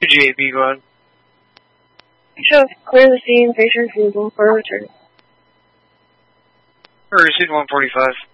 2GAB, go ahead. Show clear the scene, patient is for return. Receipt 145.